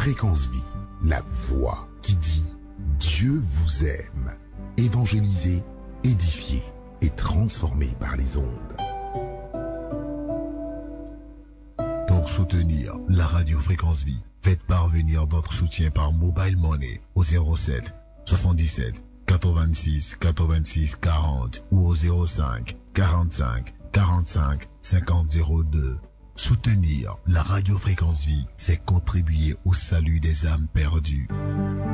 Fréquence Vie, la voix qui dit Dieu vous aime. Évangélisé, édifié et transformé par les ondes. Pour soutenir la radio Fréquence Vie, faites parvenir votre soutien par Mobile Money au 07 77 86 86 40 ou au 05 45 45 50 02. Soutenir la radio Fréquence Vie, c'est contribuer au salut des âmes perdues.